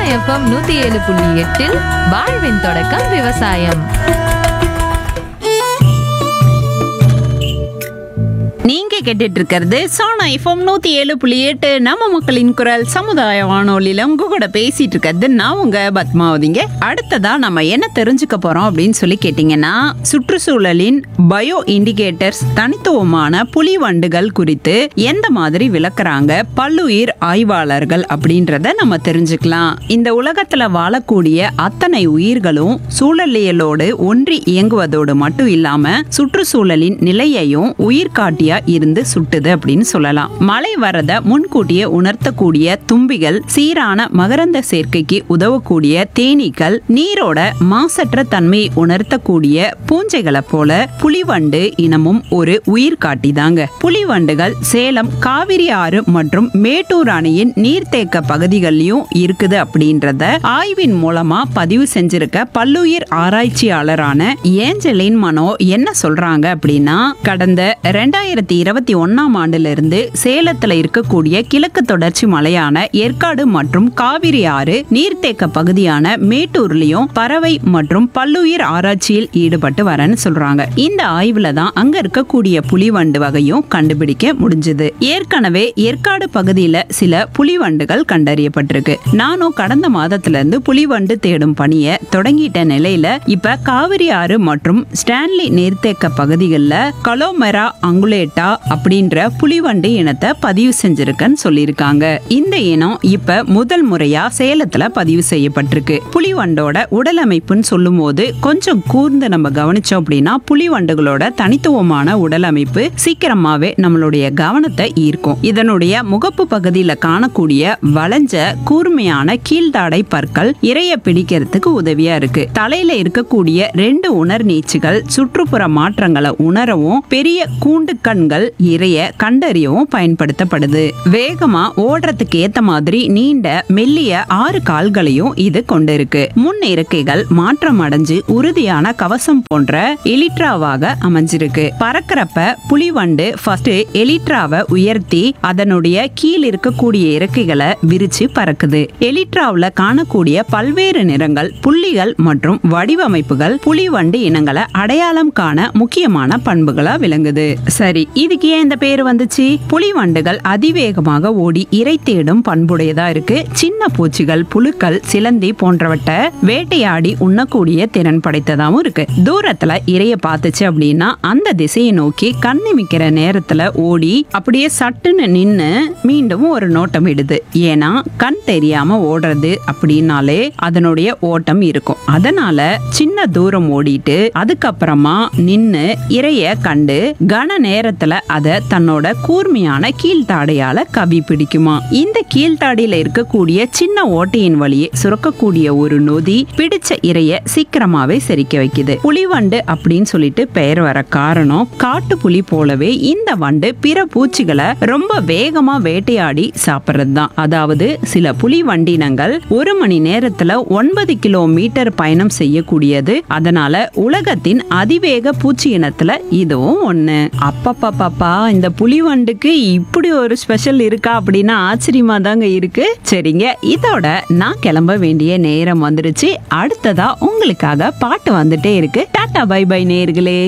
FM 107.8 வாழ்வின் தொடக்கம் விவசாயம். நீங்க கேட்டுட்டு இருக்கிறது சோனா எஃப்எம் 107.8 நம்ம மக்களின் குரல் சமுதாய வானொலியில உங்க கூட பேசிட்டு இருக்கிறது நான் உங்க பத்மாவதிங்க. அடுத்ததா நம்ம என்ன தெரிஞ்சுக்க போறோம் அப்படின்னு சொல்லி கேட்டீங்கன்னா, சுற்றுச்சூழலின் பயோ இண்டிகேட்டர்ஸ் தனித்துவமான புலி வண்டுகள் குறித்து எந்த மாதிரி விளக்குறாங்க பல்லுயிர் ஆய்வாளர்கள் அப்படின்றத நம்ம தெரிஞ்சுக்கலாம். இந்த உலகத்துல வாழக்கூடிய அத்தனை உயிர்களும் சூழலியலோடு ஒன்றி இயங்குவதோடு மட்டும் இல்லாம சுற்றுச்சூழலின் நிலையையும் உயிர்காட்டியா இருந்து சுட்டுது அப்படின்னு சொல்லலாம். மழை வரத முன்கூட்டியே உணர்த்தக்கூடிய தும்பிகள், சீரான மகரந்த சேர்க்கைக்கு உதவக்கூடிய தேனீக்கள், நீரோட மாசற்ற தன்மையை உணர்த்தக்கூடிய பூஞ்சைகளை போல புலிவண்டு இனமும் ஒரு உயிர்காட்டி தாங்க. புலிவண்டுகள் சேலம் காவிரி ஆறு மற்றும் மேட்டூர் அணையின் நீர்த்தேக்க பகுதிகளிலும் இருக்குது அப்படின்றத ஆய்வின் மூலமா பதிவு செஞ்சிருக்க பல்லுயிர் ஆராய்ச்சியாளரான ஏஞ்சலின் மனோ என்ன சொல்றாங்க அப்படின்னா, கடந்த 2021ஆம் ஆண்டுல இருந்து சேலத்துல இருக்கக்கூடிய கிழக்கு தொடர்ச்சி மலையான ஏற்காடு மற்றும் காவிரி ஆறு நீர்த்தேக்க பகுதியான மேட்டூர்லயும் பறவை மற்றும் பல்லுயிர் ஆராய்ச்சியில் ஈடுபட்டு வரேன்னு சொல்றாங்க. இந்த ஆய்வுல தான் அங்க இருக்கக்கூடிய புலிவண்டு வகையும் கண்டுபிடிக்க முடிஞ்சது. ஏற்கனவே ஏற்காடு பகுதியில சில புலிவண்டுகள் கண்டறியப்பட்டிருக்கு. நானும் கடந்த மாதத்துல இருந்து புலிவண்டு தேடும் பணியை தொடங்கிட்ட நிலையில இப்ப காவிரி ஆறு மற்றும் ஸ்டான்லி நீர்த்தேக்க பகுதிகளில் கலோமெரா அங்குலேட்டா அப்படின்ற புலிவண்டு இனத்தை பதிவு செஞ்சிருக்கன்னு சொல்லியிருக்காங்க. இந்த இனம் இப்ப முதல் முறையா சேலத்துல பதிவு செய்யப்பட்டிருக்கு. புலிவண்டோட உடல் அமைப்புன்னு சொல்லும் போது கொஞ்சம் கூர்ந்து நம்ம கவனிச்சோம் அப்படின்னா புலிவண்டுகளோட தனித்துவமான உடல் அமைப்பு சீக்கிரமாவே நம்மளுடைய கவனத்தை ஈர்க்கும். இதனுடைய முகப்பு பகுதியில காணக்கூடிய வளைஞ்ச கூர்மையான கீழ்தாடை பற்கள் இரைய பிடிக்கிறதுக்கு உதவியா இருக்கு. தலையில இருக்கக்கூடிய 2 உணர் நீச்சுகள் சுற்றுப்புற மாற்றங்களை உணரவும் பெரிய கூண்டு கண்கள் இறைய கண்டறியவும் பயன்படுத்தப்படுது. வேகமா ஓடுறதுக்கு ஏத்த மாதிரி நீண்ட மெல்லிய 6 கால்களையும் இது கொண்டு இருக்கு. முன் இறக்கைகள் மாற்றம் அடைஞ்சு உறுதியான கவசம் போன்ற எலிட்ராவாக அமைஞ்சிருக்கு. பறக்கிறப்ப புலிவண்டு ஃபர்ஸ்ட் எலிட்ராவை உயர்த்தி அதனுடைய கீழ் இருக்கக்கூடிய இறக்கைகளை விரிச்சு பறக்குது. எலிட்ராவுல காணக்கூடிய பல்வேறு நிறங்கள், புள்ளிகள் மற்றும் வடிவமைப்புகள் புலிவண்டு இனங்களை அடையாளம் காண முக்கியமான பண்புகளா விளங்குது. சரி, இதுக்கு ஏன் இந்த பேர் வந்துச்சு? புலிவண்டுகள் அதிவேகமாக ஓடி இரை தேடும் பண்புடையதா இருக்கு. சின்ன பூச்சிகள், புழுக்கள், சிலந்தி போன்றவற்றை வேட்டையாடி உண்ணக்கூடிய திறன் படைத்ததாகவும் இருக்கு. தூரத்துல இரைய பார்த்துச்சு அப்படின்னா அந்த திசையை நோக்கி கண்ணிமிக்கிற நேரத்துல ஓடி அப்படியே சட்டுன்னு நின்னு மீண்டும் ஒரு நோட்டம் இடுது. ஏன்னா கண் தெரியாம ஓடுறது அப்படின்னாலே அதனுடைய ஓட்டம் இருக்கும். அதனால சின்ன தூரம் ஓடிட்டு அதுக்கப்புறமா நின்னு இரைய கண்டு கன நேரத்துல அத தன்னோட கூர்மையான கீழ்த்தாடையால கவி பிடிக்குமா. இந்த கீழ்த்தாடியில இருக்கக்கூடிய சின்ன ஓட்டையின் வழியே சுரக்கக்கூடிய ஒரு நொதி பிடிச்ச இரைய சீக்கிரமாவே செரிக்க வைக்குது. புலிவண்டு அப்படின்னு சொல்லிட்டு பெயர் வர காரணம், காட்டு புலி போலவே இந்த வண்டு பிற பூச்சிகளை ரொம்ப வேகமா வேட்டையாடி சாப்பிடுறது தான். அதாவது சில புலி வண்டினங்கள் 1 மணி நேரத்துல 9 கிலோமீட்டர் பயணம் செய்யக்கூடியது. அதனால உலகத்தின் அதிவேக பூச்சி இனத்துல இதுவும் ஒண்ணு. அப்பப்பா, இந்த புலிவண்டுக்கு இப்படி ஒரு ஸ்பெஷல் இருக்கா அப்படின்னா ஆச்சரியமா தாங்க இருக்கு. சரிங்க, இதோட நான் கிளம்ப வேண்டிய நேரம் வந்துருச்சு. அடுத்ததா உங்களுக்காக பாட்டு வந்துட்டே இருக்கு. டாடா பை பை நேயர்களே.